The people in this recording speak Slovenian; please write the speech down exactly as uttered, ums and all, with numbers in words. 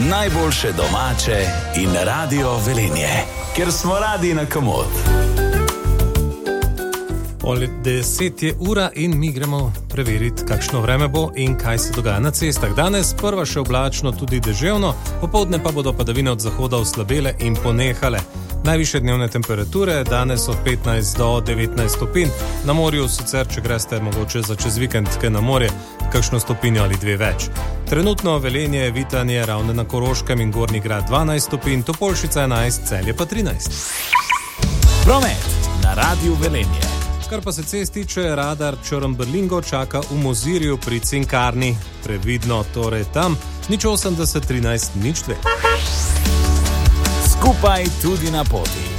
najboljše domače in Radio Velenje, ker smo radi na komod. Pol deset je ura in mi gremo preveriti, kakšno vreme bo in kaj se dogaja na cestah. Danes prva še oblačno, tudi deževno, popoldne pa bodo padavine od zahoda oslabele in ponehale. Najvišje dnevne temperature danes od petnajst do devetnajst stopinj. Na morju sicer, če greste mogoče za čez vikend kaj na morje, kakšno stopinjo ali dve več. Trenutno Velenje, Vitanje, Ravne na Koroškem in Gornji Grad dvanajst stopinj, Topolšica enajst, Celje pa trinajst. Promet na Radiu Velenje. Kar pa se cest tiče, radar Črn-Brlingo čaka v Mozirju pri Cinkarni. Previdno torej tam, nič osemdeset trinajst, nič dve. Skupaj tudi na poti.